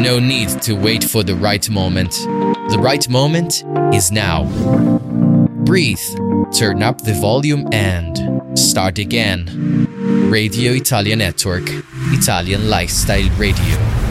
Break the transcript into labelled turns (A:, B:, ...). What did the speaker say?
A: No need to wait for the right moment. The right moment is now. Breathe, turn up the volume and start again. Radio Italia Network, Italian Lifestyle Radio.